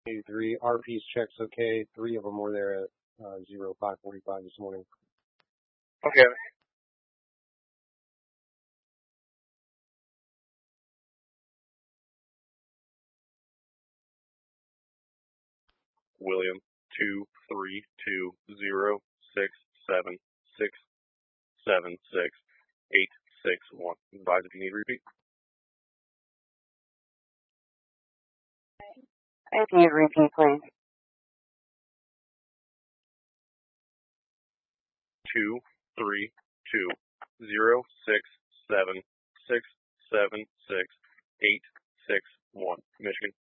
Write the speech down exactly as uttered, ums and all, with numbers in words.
eighty-three. R P's checks okay. Three of them were there at uh, zero five forty-five this morning. Okay. William, two, three, two, zero, six, seven, six, seven, six, eight, six, one. Advise if you need repeat. If you repeat, please. Two, three, two, zero, six, seven, six, seven, six, eight, six, one. Michigan.